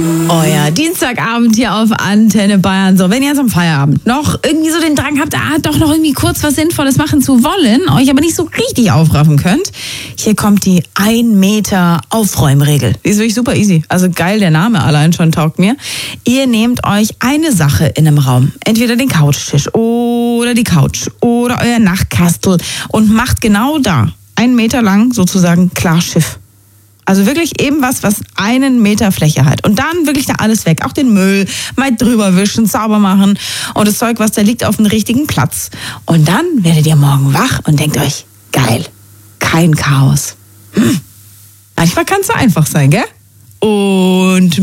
Euer Dienstagabend hier auf Antenne Bayern. So, wenn ihr jetzt am Feierabend noch irgendwie so den Drang habt, doch noch irgendwie kurz was Sinnvolles machen zu wollen, euch aber nicht so richtig aufraffen könnt, hier kommt die 1 Meter Aufräumregel. Die ist wirklich super easy. Also geil, der Name allein schon taugt mir. Ihr nehmt euch eine Sache in einem Raum, entweder den Couchtisch oder die Couch oder euer Nachtkastel und macht genau da 1 Meter lang sozusagen Klarschiff. Also wirklich eben was 1 Meter Fläche hat. Und dann wirklich da alles weg. Auch den Müll mal drüber wischen, sauber machen. Und das Zeug, was da liegt, auf den richtigen Platz. Und dann werdet ihr morgen wach und denkt euch, geil, kein Chaos. Manchmal kann es so einfach sein, gell? Und